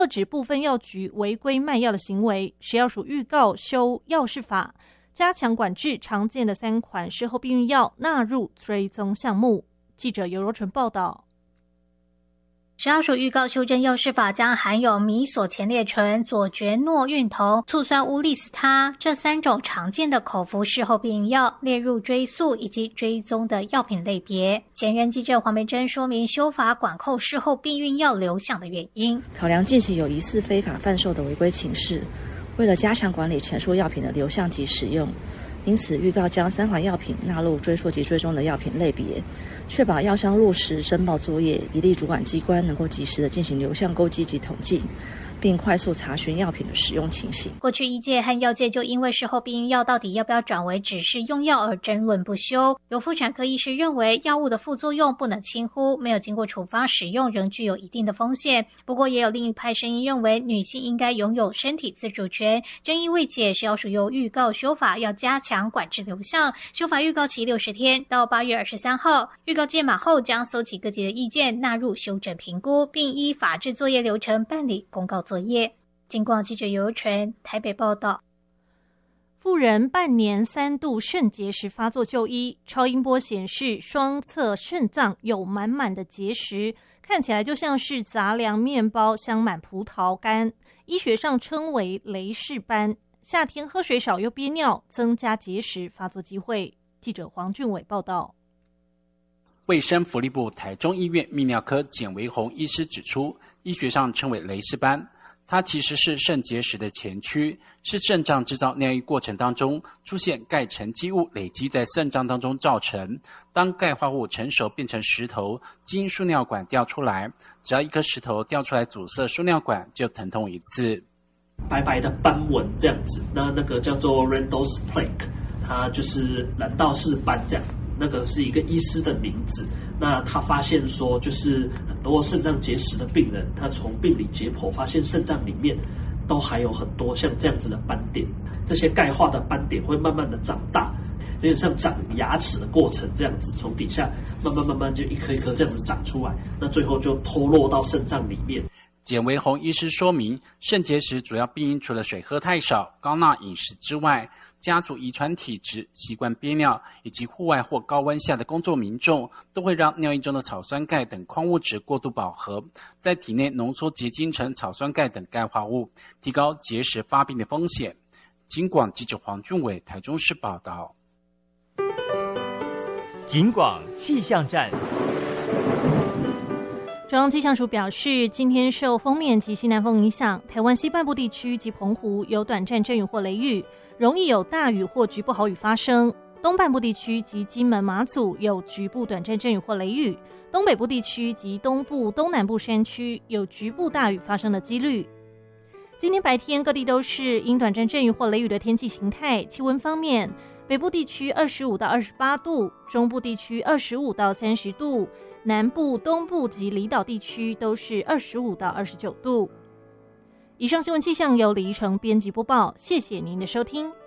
遏止部分药局违规卖药的行为，食药署预告修药事法，加强管制常见的3款事后避孕药纳入追踪项目。记者尤柔纯报道。 食药署预告修正药事法，将含有米索前列醇、左爵诺孕酮、醋酸乌利司他这3种常见的口服事后避孕药列入追溯以及追踪的药品类别。前任记者黄梅珍说明修法管控事后避孕药流向的原因， 考量近期有疑似非法贩售的违规情势，为了加强管理前述药品的流向及使用，因此预告将3款药品纳入追溯及追踪的药品类别，确保药商落实申报作业，一力主管机关能够及时的进行流向勾稽及统计，并快速查询药品的使用情形。 过去医界和药界就因为事后避孕药到底要不要转为只是用药而争论不休。有妇产科医师认为，药物的副作用不能轻忽，没有经过处方使用仍具有一定的风险。不过，也有另一派声音认为，女性应该拥有身体自主权。争议未解，食药署又预告修法要加强管制流向，修法预告期60天，到8月23号。预告届满后，将搜集各界的意见，纳入修正评估，并依法制作业流程办理公告作业。警广记者尤柔纯台北报道。 妇人半年3度肾结石发作就医，超音波显示双侧肾脏有满满的结石，看起来就像是杂粮面包镶满葡萄干，医学上称为雷氏斑。夏天喝水少又憋尿，增加结石发作机会。记者黄俊伟报道。 卫生福利部台中医院泌尿科简维宏医师指出，医学上称为雷氏斑，它其实是肾结石的前驱，是肾脏制造尿液过程当中出现钙沉积物累积在肾脏当中造成。当钙化物成熟变成石头，经输尿管掉出来，只要一颗石头掉出来阻塞输尿管，就疼痛一次。 白白的斑纹这样子，那个叫做 Randall's plaque， 它就是蓝道氏斑这样。那个是一个医师的名字，那他发现说，就是很多肾脏结石的病人，他从病理解剖发现肾脏里面都还有很多像这样子的斑点，这些钙化的斑点会慢慢的长大，有点像长牙齿的过程这样子，从底下慢慢就一颗一颗这样子长出来，那最后就脱落到肾脏里面。 简维宏医师说明，肾结石主要病因除了水喝太少、高钠饮食之外，家族遗传体质、习惯憋尿以及户外或高温下的工作民众，都会让尿液中的草酸钙等矿物质过度饱和，在体内浓缩结晶成草酸钙等钙化物，提高结石发病的风险。警广记者黄俊伟台中市报道。 警广气象站。 中央气象署表示，今天受锋面及西南风影响，台湾西半部地区及澎湖有短暂阵雨或雷雨，容易有大雨或局部豪雨发生。东半部地区及金门马祖有局部短暂阵雨或雷雨，东北部地区及东部东南部山区有局部大雨发生的几率。今天白天各地都是因短暂阵雨或雷雨的天气形态。气温方面，北部地区25到28度，中部地区25到30度，南部、东部及离岛地区都是25到29度。以上新闻气象由李依晨编辑播报，谢谢您的收听。